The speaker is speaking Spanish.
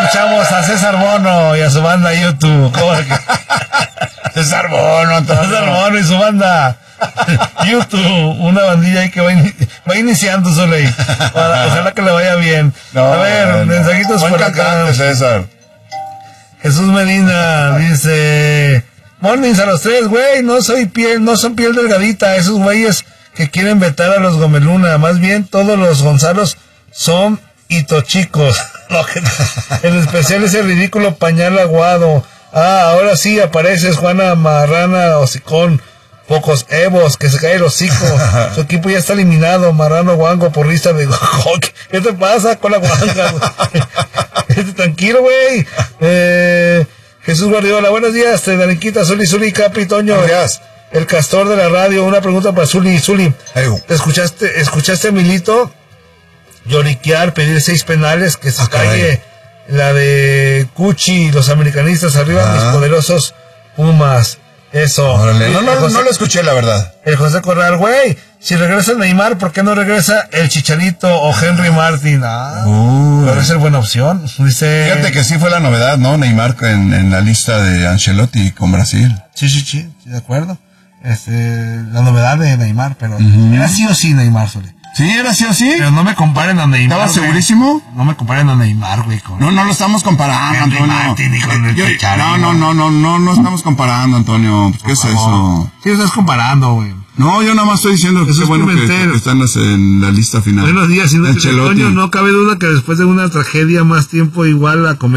escuchamos a César Bono y a su banda YouTube. César Bono y su banda YouTube, una bandilla ahí que va iniciando solo ahí. Ojalá que le vaya bien. A ver, mensajitos por acá. César. Jesús Medina dice: mornings a los tres, güey, no son piel delgadita, esos güeyes que quieren vetar a los Gomeluna, más bien todos los Gonzalos son hitochicos. En especial ese ridículo pañal aguado. Ahora sí apareces, Juana Marrana Hocicón, pocos Evos, que se cae el hocico. Su equipo ya está eliminado, Marrano Guango, porrista de ¿qué te pasa con la guanga? Tranquilo, güey. Jesús Guardiola, buenos días, Darinquita, Zuli, Capi, Toño. Gracias. El castor de la radio, una pregunta para Zuli. ¿Escuchaste a Milito lloriquear, pedir 6 penales, que se calle la de Cuchi, los americanistas arriba, mis poderosos Pumas? Eso. Órale. No lo escuché, la verdad. El José Corral, güey, si regresa Neymar, ¿por qué no regresa el Chicharito o Henry Martin? Puede ser buena opción. Dice... Fíjate que sí fue la novedad, ¿no? Neymar en la lista de Ancelotti con Brasil. Sí, de acuerdo. La novedad de Neymar, pero era sí o sí Neymar, Sole. Sí, era sí o sí. Pero no me comparen a Neymar. ¿Estabas segurísimo? No me comparen a Neymar, güey. No lo estamos comparando, Antonio. No estamos comparando, Antonio. ¿Qué es eso? Sí, lo estás comparando, güey. No, yo nada más estoy diciendo que es bueno que están en la lista final. Buenos días, Antonio, no cabe duda que después de una tragedia más tiempo igual a comer.